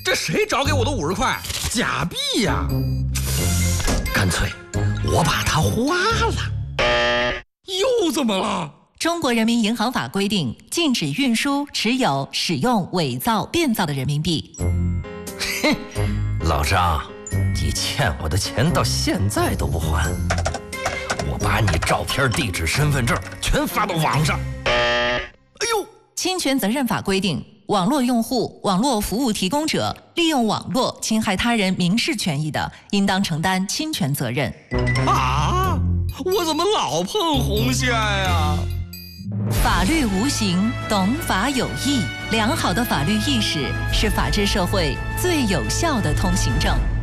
这谁找给我的50块？假币呀！干脆我把它花了。又怎么了？ 中国人民银行法规定，禁止运输、持有、使用伪造、变造的人民币。 哼，老张，你欠我的钱到现在都不还，我把你照片、地址、身份证全发到网上。哎呦！ 侵权责任法规定，网络用户、网络服务提供者利用网络侵害他人民事权益的，应当承担侵权责任。 啊！我怎么老碰红线呀？ 法律无形，懂法有义。良好的法律意识是法治社会最有效的通行证。